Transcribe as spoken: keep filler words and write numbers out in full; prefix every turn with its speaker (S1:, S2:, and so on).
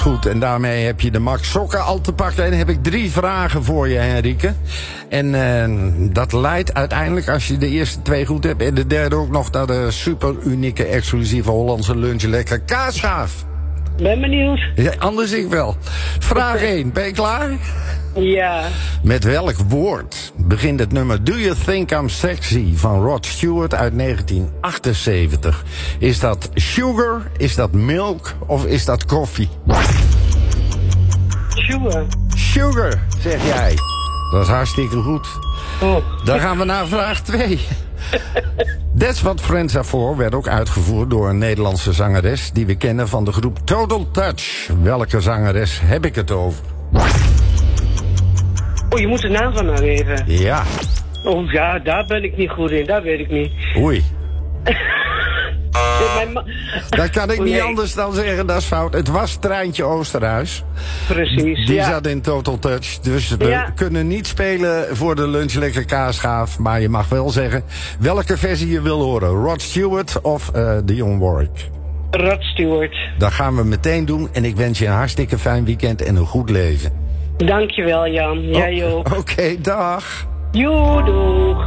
S1: goed. En daarmee heb je de Max Sokken al te pakken. En heb ik drie vragen voor je, Henrike. En uh, dat leidt uiteindelijk, als je de eerste twee goed hebt... en de derde ook nog naar de super unieke, exclusieve Hollandse lunch lekker kaasschaaf.
S2: Ben benieuwd.
S1: Ja, anders ik wel. Vraag één. Ben je klaar?
S2: Ja.
S1: Met welk woord begint het nummer Do You Think I'm Sexy van Rod Stewart uit negentien achtenzeventig? Is dat sugar, is dat milk of is dat koffie?
S2: Sugar.
S1: Sugar, zeg jij. Dat is hartstikke goed.
S2: Oh.
S1: Dan gaan we naar vraag twee. That's What Friends Are For werd ook uitgevoerd door een Nederlandse zangeres... die we kennen van de groep Total Touch. Welke zangeres heb ik het over?
S2: Oh, je moet de naam van haar geven.
S1: Ja.
S2: Oh ja, daar ben ik niet goed in, dat weet ik niet.
S1: Oei.
S2: Mijn ma-
S1: Dat kan ik
S2: oh,
S1: niet
S2: nee.
S1: anders dan zeggen, dat is fout. Het was Treintje Oosterhuis.
S2: Precies,
S1: Die
S2: ja.
S1: zat in Total Touch. Dus we
S2: Ja.
S1: kunnen niet spelen voor de lunch lekker kaasschaaf. Maar je mag wel zeggen welke versie je wil horen. Rod Stewart of uh, Dionne Warwick.
S2: Rod Stewart.
S1: Dat gaan we meteen doen. En ik wens je een hartstikke fijn weekend en een goed leven.
S2: Dankjewel, Jan. Jij ook.
S1: Oké, okay, dag.
S2: Joe, doeg.